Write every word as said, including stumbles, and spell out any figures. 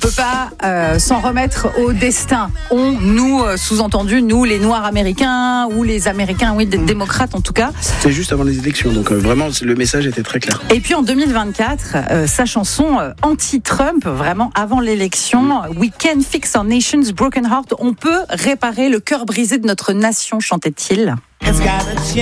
peut pas euh, s'en remettre au destin. On, nous, euh, sous-entendu, nous, les Noirs américains ou les Américains, oui, des démocrates en tout cas. C'est juste avant les élections, donc euh, vraiment le message était très clair. Et puis en deux mille vingt-quatre, euh, sa chanson euh, anti-Trump, vraiment avant l'élection, We Can Fix Our Nation's Broken Heart, on peut réparer le cœur brisé de notre nation, chantait-il.